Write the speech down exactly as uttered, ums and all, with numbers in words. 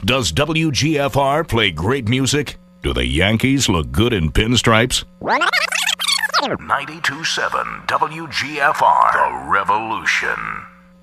Does W G F R play great music? Do the Yankees look good in pinstripes? ninety-two point seven W G F R, The Revolution.